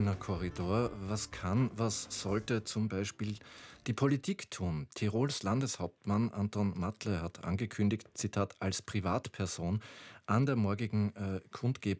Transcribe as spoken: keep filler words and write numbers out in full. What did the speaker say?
Korridor. Was kann, was sollte zum Beispiel die Politik tun? Tirols Landeshauptmann Anton Matle hat angekündigt, Zitat, als Privatperson an der morgigen äh, Kundgebung